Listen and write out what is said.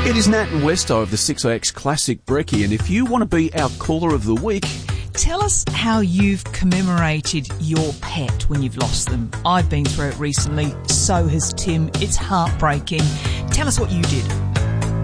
It is Nat and Westo of the 6IX Classic Brekkie, and if you want to be our caller of the week, tell us how you've commemorated your pet when you've lost them. I've been through it recently, so has Tim. It's heartbreaking. Tell us what you did.